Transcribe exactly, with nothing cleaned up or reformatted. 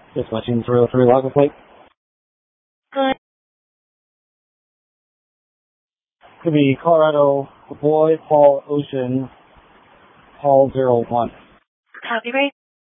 Dispatching three oh three Lago Plate. Good. Could be Colorado Boy, Paul Ocean, Paul zero one. Copy, right?